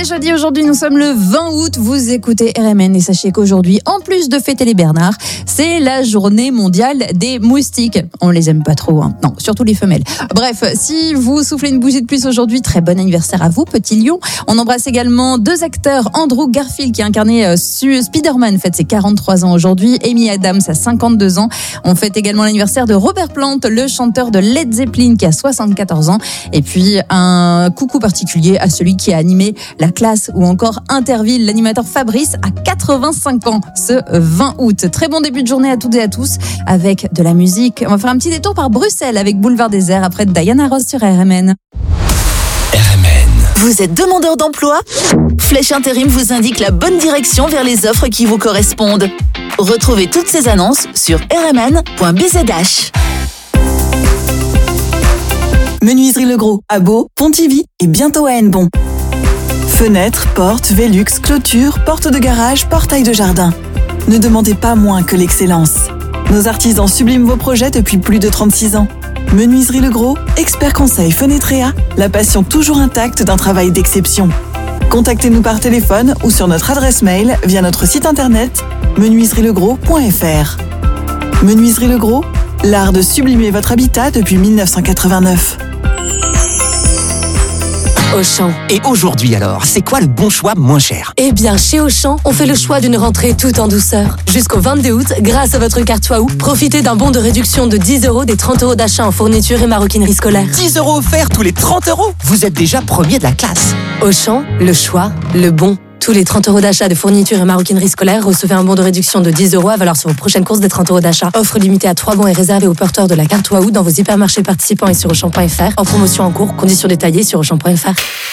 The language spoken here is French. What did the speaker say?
C'est jeudi, aujourd'hui nous sommes le 20 août, vous écoutez RMN et sachez qu'aujourd'hui, en plus de fêter les Bernards, c'est la journée mondiale des moustiques. On les aime pas trop, hein. Non, surtout les femelles. Bref, si vous soufflez une bougie de plus aujourd'hui, très bon anniversaire à vous, petit lion. On embrasse également deux acteurs, Andrew Garfield qui a incarné Spider-Man, fête ses 43 ans aujourd'hui, Amy Adams a 52 ans. On fête également l'anniversaire de Robert Plant, le chanteur de Led Zeppelin qui a 74 ans. Et puis un coucou particulier à celui qui a animé La Classe ou encore Interville, l'animateur Fabrice a 85 ans ce 20 août. Très bon début de journée à toutes et à tous avec de la musique. On va faire un petit détour par Bruxelles avec Boulevard Désert après Diana Ross sur RMN. Vous êtes demandeur d'emploi ? Flèche Intérim vous indique la bonne direction vers les offres qui vous correspondent. Retrouvez toutes ces annonces sur rmn.bzh. Menuiserie Le Gros, à Beau, Pontivy et bientôt à Hennebon. Fenêtres, portes, Velux, clôtures, portes de garage, portails de jardin. Ne demandez pas moins que l'excellence. Nos artisans subliment vos projets depuis plus de 36 ans. Menuiserie Le Gros, expert conseil Fenetrea, la passion toujours intacte d'un travail d'exception. Contactez-nous par téléphone ou sur notre adresse mail via notre site internet menuiserielegros.fr. Menuiserie Le Gros, l'art de sublimer votre habitat depuis 1989. Auchan. Et aujourd'hui alors, c'est quoi le bon choix moins cher ? Eh bien, chez Auchan, on fait le choix d'une rentrée tout en douceur. Jusqu'au 22 août, grâce à votre carte Waouh, profitez d'un bon de réduction de 10 € des 30 € d'achat en fourniture et maroquinerie scolaire. 10 € offerts tous les 30 €. Vous êtes déjà premier de la classe. Auchan, le choix, le bon. Tous les 30 € d'achat de fourniture et maroquinerie scolaire, recevez un bon de réduction de 10 € à valeur sur vos prochaines courses des 30 € d'achat. Offre limitée à 3 bons et réservée aux porteurs de la carte Waouh dans vos hypermarchés participants et sur Auchan.fr. En promotion en cours, conditions détaillées sur Auchan.fr.